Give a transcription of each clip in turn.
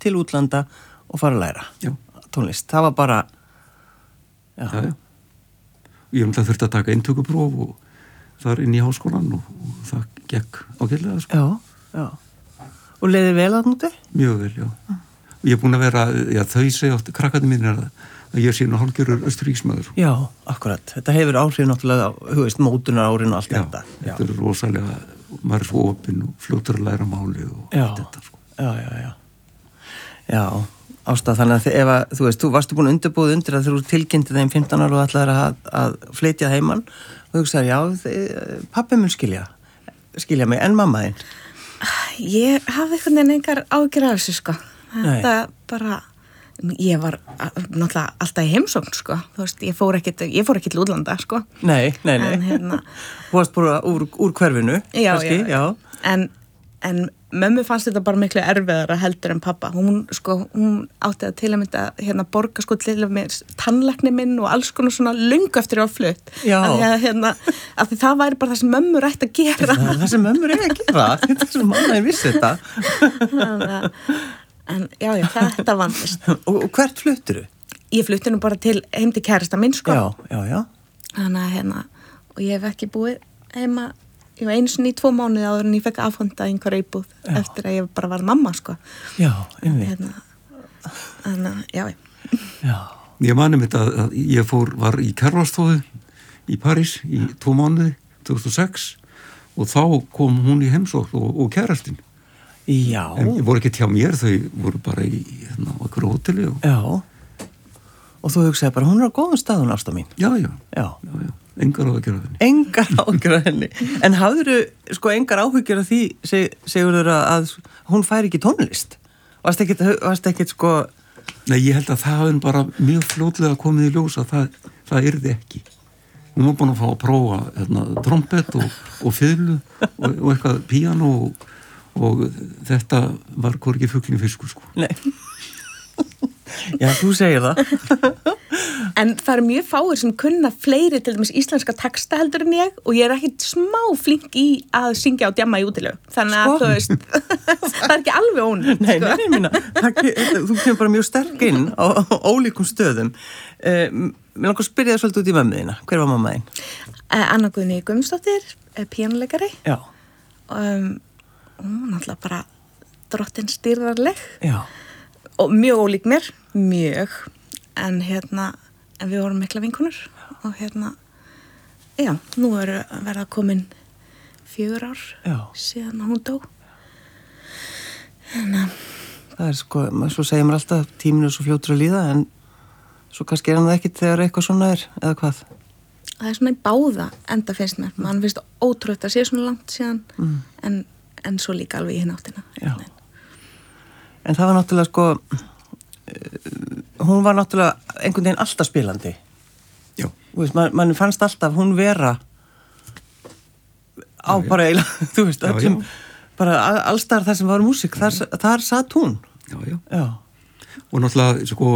til útlanda og fara að læra tónlist. Það var bara já. Ég þurfti að taka inntökupróf og þar inn í háskólan og það gekk ágætlega sko. Já. Og leiði vel að núti? Mjög vel, já. Ég er búin að vera, þau segja oft, krakkarnir mínir að ég sé nú hálfgerður austurríksmaður. Já, akkurat. Þetta hefur áhrif náttúrulega, mótunar árin og allt þetta. Já, þetta er rosalega, maður er svo opinn og fljótur að læra málið og allt þetta sko. Já, Ásta, þannig að ef að, þú varstu búin að undirbúið undir að þú tilkynnti þeim 15 ára og ætlaðir að flytja heimann og þú hugsaðir, já, pabbi mun skilja mig, en mamma þín? Ég hafði einhvern veginn engar ágjur af þessu, sko. Þetta bara, ég var náttúrulega alltaf í heimsókn, sko. Þú veist, ég fór ekki til útlanda, sko. Nei. Þú varst bara úr hverfinu, kannski, já. En mömmu fannst þetta bara miklu erfiðara heldur en pappa. Hún átti að til að mynda borga sko til að með tannlækni minn og alls konar svona löngu eftir að flutt. Já. Af því það væri bara það sem mömmur ætti að gera. Það sem mömmur að gera. Þetta er sem mamma vissi þetta. En já, þetta vandist. Og hvert fluttir þú? Ég flutti nú bara heim til kærasta minn, sko. Já. Þannig að og ég hef ekki búið heima einu sinni í 2 mánuði áður en ég fekk afhanda einhver íbúð eftir að ég bara var mamma, sko. Já, einmitt. Þannig, já. Ég mani mitt að ég var í Kjarvalsstofu í París í 2 mánuði, 2006 og þá kom hún í heimsókn og kærastinn. Já. En ég voru ekki hjá mér, þau voru bara í okkur hóteli. Já. Og þú hugsaði bara, hún er á góðum staðun, Ásta mín. Já. Engar áhyggjur af henni. Engar áhyggjur af henni. En hafðirðu sko engar áhyggjur af því, segurðu að hún fær ekki tónlist? Varst ekkert sko... Nei, ég held að það hafði bara mjög fljótlega komið í ljós að það yrði ekki. Hún var búin að fá að prófa trompet og fiðlu og eitthvað píano og þetta var hvorki fuglinn fiskur, sko. Nei. Já, þú segir það. En það eru mjög fáir sem kunna fleiri til dæmis íslenska texta heldur en ég og ég er ekkit smá flink í að syngja og djamma í útilegu. Þannig að þú veist, það er ekki alveg ónýtt. Nei, minna. Þú kemur bara mjög sterk inn á ólíkum stöðum. Mér langar að spyrja það svolítið út í mömmu þína. Hver var mamma þín? Anna Guðný Guðmundsdóttir, píanuleikari. Já. Hún náttúrulega bara drottin stýrðarleg. Já. Og mjög ólík mér, mjög. En við vorum mikla vinkonur og já, nú verða komin 4 ár síðan hún dó. Það er sko, svo segir maður alltaf tíminu er svo fljótur að líða en svo kannski hann það ekkit þegar eitthvað svona eða hvað? Það er svona í báða enda finnst mér. Man finnst ótrútt að sé svona langt síðan en svo líka alveg í hinn áttina. Já. En það var náttúrulega sko hún var náttúrulega einhvern veginn alltaf spilandi. Já. Man fannst alltaf hún vera á bara eiginlega, þú veist, öllum, bara allstar þar sem var músík, þar satt hún. Já. Og náttúrulega, sko,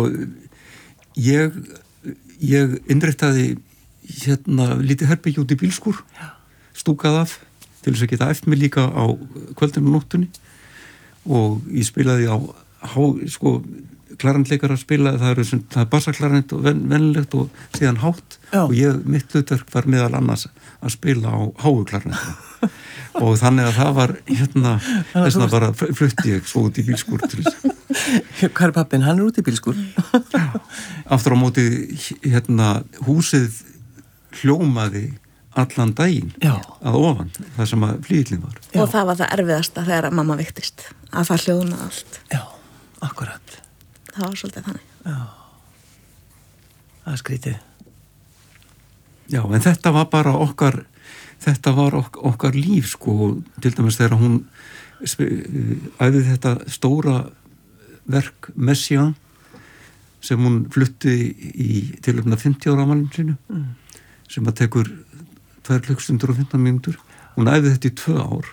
ég innréttaði lítið herbergi út í bílskúr, stúkað af, til þess að geta æft mig líka á kvöldinu og nóttunni og ég spilaði á sko, klarnleikar að spila, það er bassaklarnett og venilegt og síðan hátt og mitt hlutverk var meðal annars að spila á háuklarnett og þannig að það var þess að bara flutti ég svo út í bílskúr til þess. Hvað er pappin? Hann er út í bílskúr? Aftur á móti húsið hljómaði allan daginn að ofan, það sem að flýillin var. Og það var það erfiðasta þegar mamma veiktist, að það hljóðnaði allt. Já, akkurat. Það var svolítið þannig. Já. Það er skrítið. Já, en þetta var bara okkar líf, sko, til dæmis þegar hún æfði þetta stóra verk Messiaen sem hún flutti í tilöfna 50 ára afmælinu sínu, sem að tekur 2 klukkstundir og 15 mínútur. Hún æfði þetta í 2 ár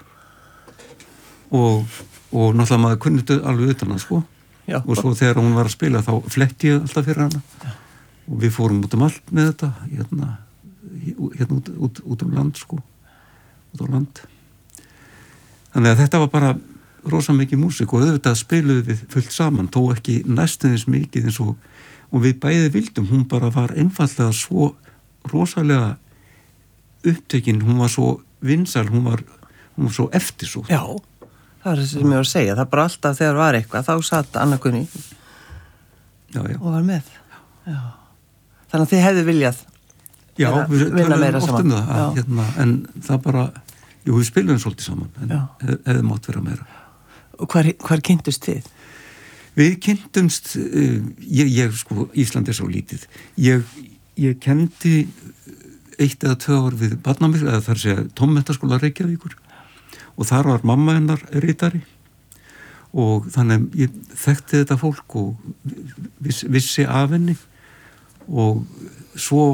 og náttúrulega maður kunni alveg utan að, sko. Já. Og svo þegar hún var að spila þá fletti ég alltaf fyrir hana og við fórum út allt með þetta út land, sko, út á land. Þannig að þetta var bara rosa mikið músík og auðvitað spiluðu við fullt saman, þó ekki næstuðins mikið eins og við bæði vildum, hún bara var einfallega svo rosalega upptekinn, hún var svo vinsæl, hún var svo eftirsótt. Já, það er það sem ég var að segja, það bara alltaf þegar var eitthvað, þá satt Anna Gunni og var með. Já. Þannig að þið hefðu viljað vinna meira saman. En það bara, við spilum svolítið saman, en hefði mátt vera meira. Og hvar kynntust þið? Við kynntumst, sko, Ísland svo lítið. Ég kendi 1 eða 2 ár við barnamið, eða þar segja Tómmentaskóla Reykjavíkur og þar var mamma hennar ritari og þannig ég þekkti þetta fólk og vissi af henni og svo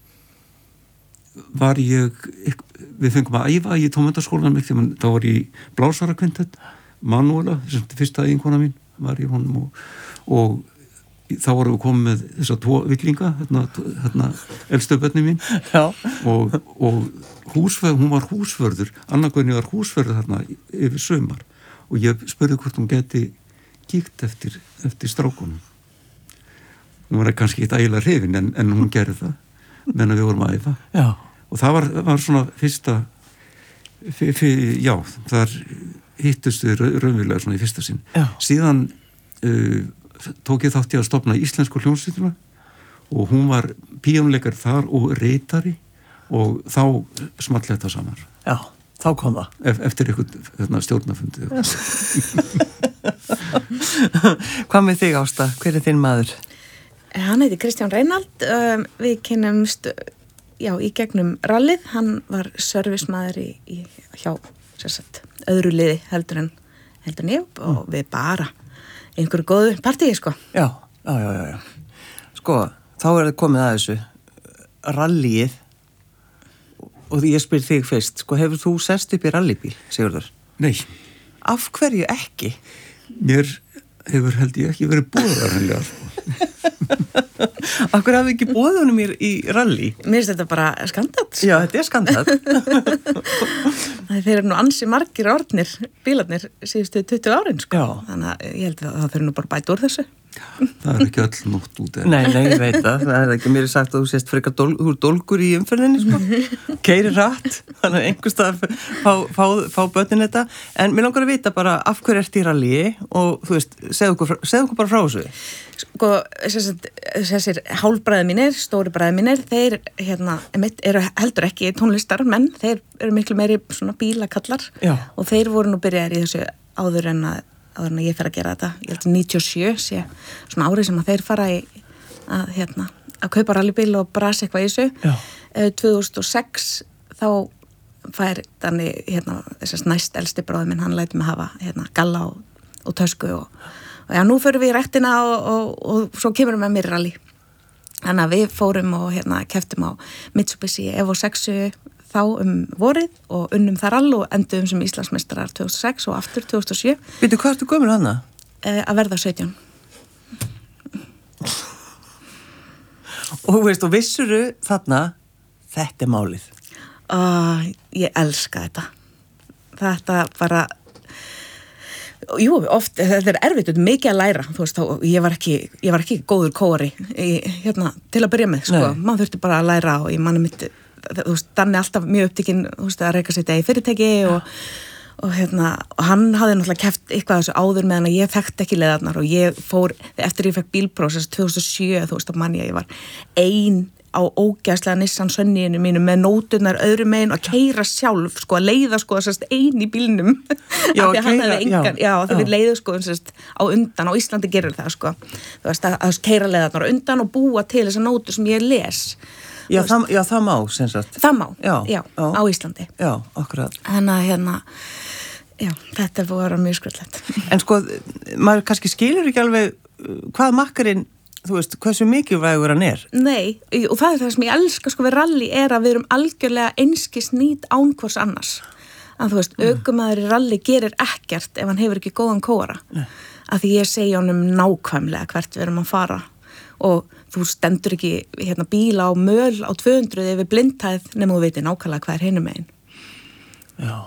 var við fengum að æfa í Tómmentaskólanum, þá var ég blásarakvintett, Manuela, fyrsta eiginkona mín var í honum og þá vorum við komið með þessar 2 villinga, hérna elstu börni mín og hún var húsvörður, Anna Gunni var húsvörður þarna yfir sumar og ég spurði hvort hún geti kíkt eftir strákunum. Hún var kannski ekki ægilega hrifin en hún gerði það meðan við vorum að æfa. Já. Og það var svona fyrsta þar hittustu raunverulega svona í fyrsta sinn. Já. Síðan tók ég þátt í að stofna íslensku hljómsveitina og hún var píjónuleikari þar og ritari og þá small þetta saman. Já, þá kom það. Eftir eitthvað stjórnafundi. Hvað með þig, Ásta? Hver þinn maður? Hann heiti Kristján Reinald. Við kynnumst í gegnum rallið. Hann var servicemaður hjá öðru liði heldur en ég og við bara einhverju góðu partíi, sko. Já. Sko, þá það komið að þessu rallíið og ég spyr þig fyrst, sko, hefur þú sest upp í rallybíl, Sigurður? Nei. Af hverju ekki? Mér hefur held ég ekki verið boðar hennilega, sko. Af hverju hafði ekki boðið honum í rally? Mér finnst þetta bara skandall. Já, þetta er skandall. Þeir eru nú ansi margir orðnir bílarnir síðustu 20 árin, sko. Já. Þannig að ég held að það þurfi nú bara bæta úr þessu. Það er ekki öll nótt út. Nei, ég veit það er ekki. Mér er sagt að þú sést frekar þú er dólgur í umferðinni, sko. Keyrir hratt, þannig að einhvers staðar fá börnin þetta. En mér langar að vita bara af hverju ert í rallyi og þú veist, segðu okkur bara frá þessu. Sko, þessir hálfbræður mínir, stóri bræður mínir, þeir eru heldur ekki tónlistar, menn þeir eru miklu meiri svona bílakallar. Já. Og þeir voru nú byrjaðir í þessu áður en ég fer að gera þetta. Ég held að 97 sé svona árið sem að þeir fara að kaupa rallybíl og brasa eitthvað í þessu. Já. 2006 þá fær þannig þessast næst elsti bróður minn, hann lætur mig hafa galla og tösku og já, nú förum við í ræktina og svo kemur við með mér rally. Þannig að við fórum og keftum á Mitsubishi Evo 6 þá vorið og unnum þar all og endum sem Íslandsmeistarar 2006 og aftur 2007. Býtu, hvað ertu gömul hana? Að verða 17. Og veist, og vissuru þarna, þetta er málið? Ég elska þetta. Þetta bara... Jú, oft, þetta er erfitt, þetta er mikið að læra, þú veist, ég var ekki góður kóari til að byrja með, sko, maður þurfti bara að læra og ég manni mitt, þú veist, Danni alltaf mjög upptekinn, þú veist, að reyka sitt í fyrirtæki og hann hafði náttúrulega keppt eitthvað þessu áður meðan að ég þekkti ekki leiðarnar og ég fór, eftir ég fekk bílpróf 2007, þú veist, að manni að ég var ein á ógæslega Nissan Sunnyinu mínu með nóturnar öðru megin og keyra sjálf, sko, að leiða, sko, ein í bílnum. Já, að hann hefði engan, þegar við leiðum, sko, á undan, á Íslandi gerir það, sko. Þú veist, að keyra leiðarnar á undan og búa til þessar nótur sem ég les. Já, það má, sem sagt. Það má, já, á Íslandi. Já, akkurat. Þannig að, já, þetta er búið að vera mjög skröldlegt. En sko, maður kannski skilur ekki alveg hvað makkarinn, þú veist, hversu mikilvægur hann er. Nei, og það er það sem ég elska, sko, við rally er að við erum algjörlega einskis nýt án hvors annars. En þú veist, ökumaður í rally gerir ekkert ef hann hefur ekki góðan kóara. Af því ég segi honum nákvæmlega hvert við erum að fara. Og þú stendur ekki bíla á möl á 200 yfir blindhæð nema þú veitir nákvæmlega hvað er hinum megin. Já.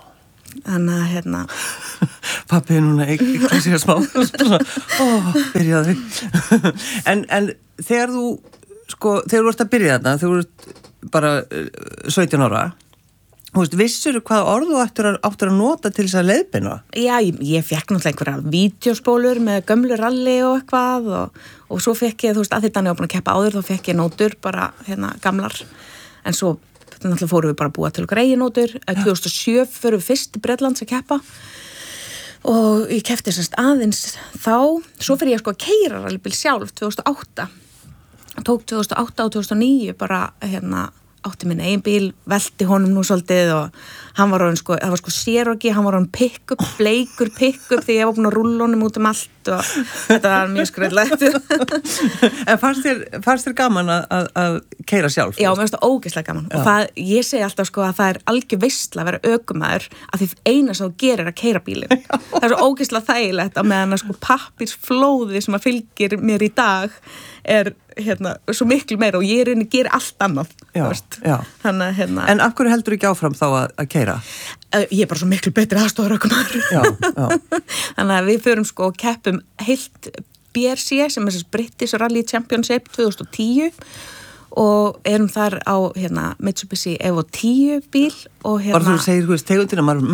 Þannig að Pappi núna ekki sér smá byrjaði en þegar þú þegar þú ert að byrja þarna þegar þú ert bara 17 ára þú veist, vissur hvað orð þú áttur að nota til þess að leiðbeina? Já, ég fekk náttúrulega einhverja vídeospólur með gömlu ralli og eitthvað og svo fekk ég, þú veist, að þetta ég var búin að keppa áður, þá fekk ég nótur bara gamlar, en svo náttúrulega fórum við bara að búa til okkar eigin nótur 2007 fórum við fyrst til Bretlands að keppa og ég keppti aðeins þá, svo fyrir ég að keyra rallybíl sjálf 2008 tók 2008 og 2009 bara átti minn eigin bíl, velti honum nú svolítið og hann var orðin það var Cherokee, hann var orðin pick-up, bleikur pick-up því ég var búin að rúlla honum út allt og þetta var mjög skröldlegt. En fannst þér gaman að keyra sjálf? Já, mér finnst það ógeðslega gaman og ég segi alltaf að það er algjör veisla að vera ökumaður að því eina sem þú gerir að keyra bílinn. Það er svo ógeðslega þægilegt á meðan að pappírsflóði sem að fylgir mér í dag er svo miklu meira og ég gerir allt annað. Já. Þannig, En af hverju heldur ekki áfram þá að keyra? Ég er bara svo miklu betri aðstoðarökumaður. Já. Þannig að við förum keppum heilt BRC sem er British Rally Championship 2010 og erum þar á Mitsubishi Evo 10 bíl og Bara þú segir tegundina maður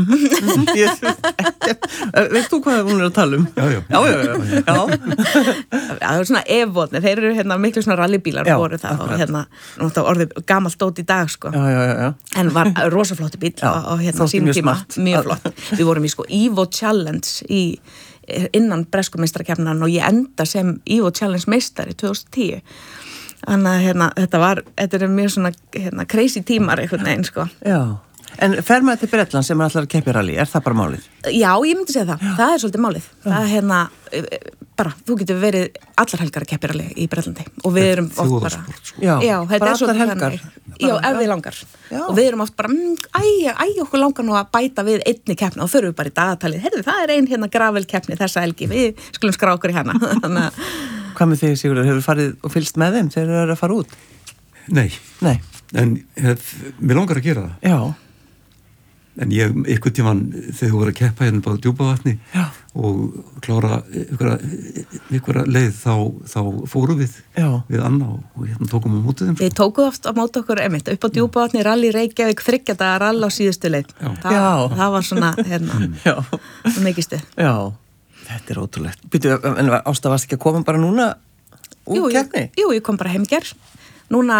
veist þú hvað hún er að tala um? Já. Það er svona Evo-nir, þeir eru miklu svona rallybílar voru það og orðið gamalt dót í dag Já. En var rosaflótti bíl og sínum tíma, mjög flott. Við vorum í Evo Challenge innan bresku meistarakeppnan og ég enda sem Evo Challenge meistari 2010 Þannig að þetta er mjög svona crazy tímar einhvern veginn Já, en fer maður til Bretland sem er allar að keppa rally, er það bara málið? Já, ég myndi segja það er svolítið málið það er bara, þú getur verið allar helgar að keppa rally í Bretlandi og við erum oft bara Já, bara allar helgar Já, ef við langar og við erum oft bara, okkur langar nú að bæta við einni keppni og förum við bara í dagatalið heyrðu, það er ein gravelkeppni þessa helgi við skulum skrá okkur í hana Þannig að Hvað með þig, Sigurður? Hefur farið og fylgst með þeim þegar þeir eru að fara út? Nei. En mér langar að gera það. Já. En einhvern tímann þegar þú voru að keppa hérna á Djúpavatni og klára einhverja leið þá fórum við Anna og tókum á mótið þeim. Við tókum oft á mótið okkur upp á Djúpavatni, rally Reykjavík, 3 daga rall á síðustu leið. Það var svona mikið stuð. Já. Þetta er ótrúlegt. En Ásta, varst ekki að koma bara núna úr keppni? Jú, ég kom bara heimgerð. Núna,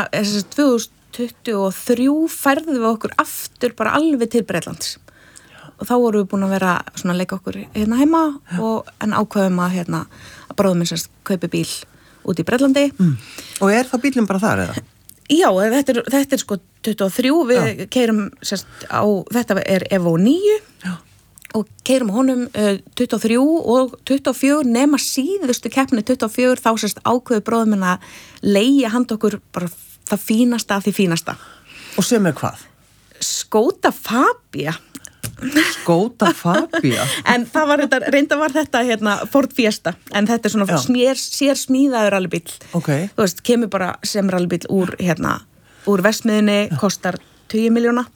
2023 færðum við okkur aftur bara alveg til Bretlands. Og þá vorum við búin að vera svona að leika okkur heima en ákveðum að bróðum minn kaupi bíl út í Bretlandi. Og er það bílinn bara þar eða? Já, þetta er 23, við keyrum þetta er Evo 9. Já. Og keyrum honum 23 og 24 nema síðustu keppni 24 þá ákveður bróðum minn að leigja handa okkur bara það fínasta af því fínasta. Og sem er hvað? Skoda Fabia. Skoda Fabia? En það var reynda var þetta Ford Fiesta en þetta er svona sér smíðaður rallybíl. Okay. Þú veist, kemur bara sem rallybíl úr versmiðinni, kostar 20 milljóna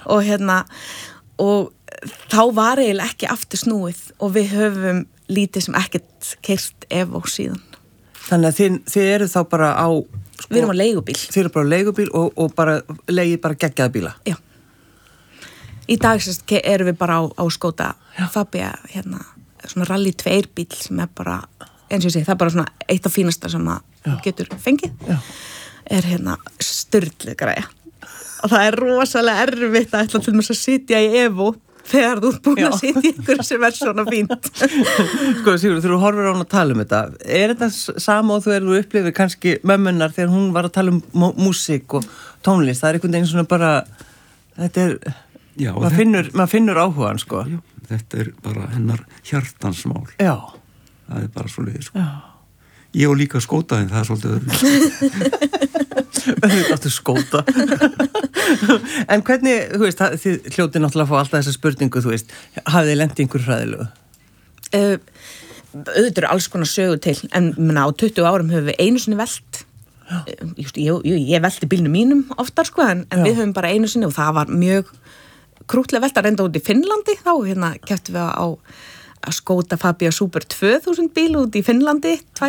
og þá var eiginlega ekki aftur snúið og við höfum lítið sem ekkert keyrt Evo síðan. Þannig að þið eru þá bara á Við erum á leigubíl. Þið eru bara á leigubíl og bara leigið bara geggjaða bíla. Já. Í dag erum við bara á Skoda Fabia svona Rally 2 bíl sem er bara eins og ég segi, það er bara svona eitt af fínasta sem að getur fengið. Er sturluð græja. Og það er rosalega erfitt að ætla til þess að sitja í Evo þegar þú ert búin að sitja í ykkur sem er svona fínt. Sigurður, þegar þú horfir á hún að tala um þetta, er þetta sama og þú upplifir kannski mömmunar þegar hún var að tala um músík og tónlist, það er einhvern veginn svona bara, þetta er, maður finnur áhugan, Já, þetta er bara hennar hjartansmál. Já. Það er bara svo leiðis, Ég og líka skótaðin, það er svolítið öðru. Þetta áttu skóta. En hvernig, þú veist, þið hljótið náttúrulega að fá alltaf þessa spurningu, þú veist, hafið þið lent í einhverju hræðilegu? Auðvitað eru alls konar sögu til, en á 20 árum höfum við einu sinni velt. Ég velti bílnum mínum oftar, en við höfum bara einu sinni og það var mjög krútlega velta reynda út í Finnlandi þá, hérna keftum við á að skóta Fabia Super 2000 bíl út í Finnlandi,